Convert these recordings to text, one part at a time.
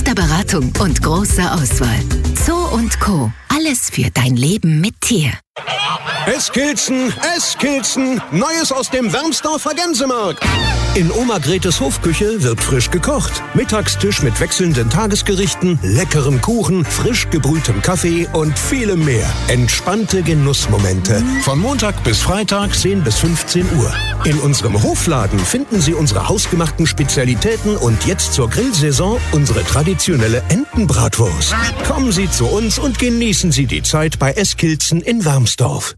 Beratung und großer Auswahl. Zoo & Co. Alles für dein Leben mit Tier. Eskilzen, Neues aus dem Wermsdorfer Gänsemarkt. In Oma Gretes Hofküche wird frisch gekocht. Mittagstisch mit wechselnden Tagesgerichten, leckerem Kuchen, frisch gebrühtem Kaffee und vielem mehr. Entspannte Genussmomente. Von Montag bis Freitag 10 bis 15 Uhr. In unserem Hofladen finden Sie unsere hausgemachten Spezialitäten und jetzt zur Grillsaison unsere traditionelle Entenbratwurst. Kommen Sie zu uns und genießen Sie die Zeit bei Eskilzen in Wermsdorf.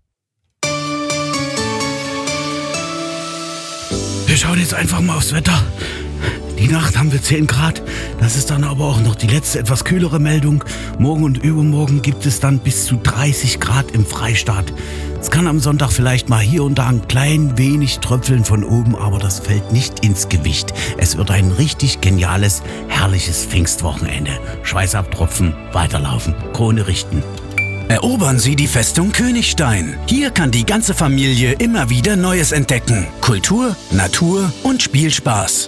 Wir schauen jetzt einfach mal aufs Wetter. Die Nacht haben wir 10 Grad. Das ist dann aber auch noch die letzte, etwas kühlere Meldung. Morgen und übermorgen gibt es dann bis zu 30 Grad im Freistaat. Es kann am Sonntag vielleicht mal hier und da ein klein wenig tröpfeln von oben, aber das fällt nicht ins Gewicht. Es wird ein richtig geniales, herrliches Pfingstwochenende. Schweiß abtropfen, weiterlaufen, Krone richten. Erobern Sie die Festung Königstein. Hier kann die ganze Familie immer wieder Neues entdecken. Kultur, Natur und Spielspaß.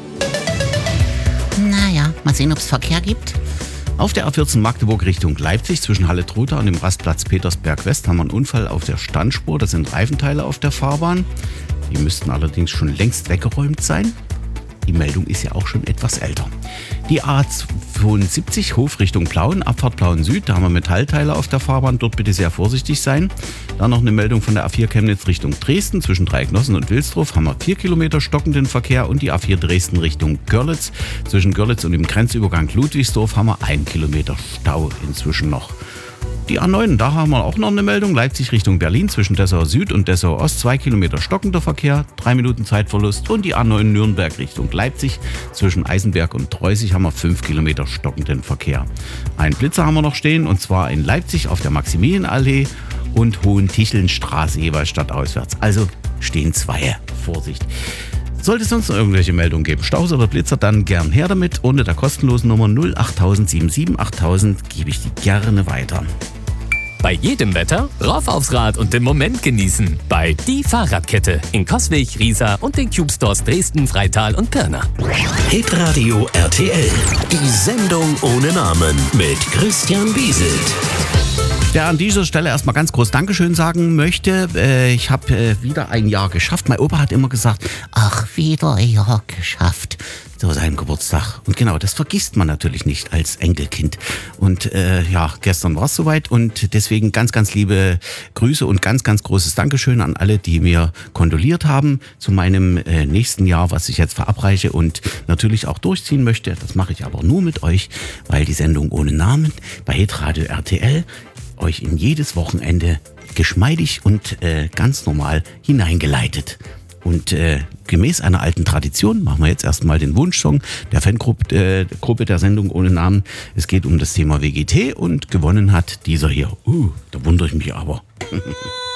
Naja, mal sehen, ob es Verkehr gibt. Auf der A14 Magdeburg Richtung Leipzig zwischen Halle-Trutha und dem Rastplatz Petersberg West haben wir einen Unfall auf der Standspur. Das sind Reifenteile auf der Fahrbahn. Die müssten allerdings schon längst weggeräumt sein. Die Meldung ist ja auch schon etwas älter. Die A72 Hof Richtung Plauen, Abfahrt Plauen Süd, da haben wir Metallteile auf der Fahrbahn, dort bitte sehr vorsichtig sein. Dann noch eine Meldung von der A4 Chemnitz Richtung Dresden, zwischen Dreiecknossen und Wilsdruf haben wir 4 Kilometer stockenden Verkehr und die A4 Dresden Richtung Görlitz, zwischen Görlitz und dem Grenzübergang Ludwigsdorf haben wir 1 Kilometer Stau inzwischen noch. Die A9, da haben wir auch noch eine Meldung. Leipzig Richtung Berlin zwischen Dessau Süd und Dessau Ost 2 Kilometer stockender Verkehr, 3 Minuten Zeitverlust. Und die A9 Nürnberg Richtung Leipzig zwischen Eisenberg und Treusig haben wir 5 Kilometer stockenden Verkehr. Einen Blitzer haben wir noch stehen und zwar in Leipzig auf der Maximilienallee und Hohentichelnstraße jeweils stadtauswärts. Also stehen 2. Vorsicht. Sollte es sonst noch irgendwelche Meldungen geben, Staus oder Blitzer, dann gern her damit. Unter der kostenlosen Nummer 08077 8000 gebe ich die gerne weiter. Bei jedem Wetter rauf aufs Rad und den Moment genießen. Bei Die Fahrradkette in Coswig, Riesa und den Cube Stores Dresden, Freital und Pirna. Hitradio RTL. Die Sendung ohne Namen mit Christian Bieselt. Der an dieser Stelle erstmal ganz groß Dankeschön sagen möchte. Ich habe wieder ein Jahr geschafft. Mein Opa hat immer gesagt, ach, wieder ein Jahr geschafft. So seinem Geburtstag. Und genau, das vergisst man natürlich nicht als Enkelkind. Und gestern war es soweit und deswegen ganz, ganz liebe Grüße und ganz, ganz großes Dankeschön an alle, die mir kondoliert haben zu meinem nächsten Jahr, was ich jetzt verabreiche und natürlich auch durchziehen möchte. Das mache ich aber nur mit euch, weil die Sendung ohne Namen bei Hitradio RTL euch in jedes Wochenende geschmeidig und ganz normal hineingeleitet. Und gemäß einer alten Tradition machen wir jetzt erstmal den Wunschsong der Fangruppe Gruppe der Sendung ohne Namen. Es geht um das Thema WGT und gewonnen hat dieser hier. Da wundere ich mich aber.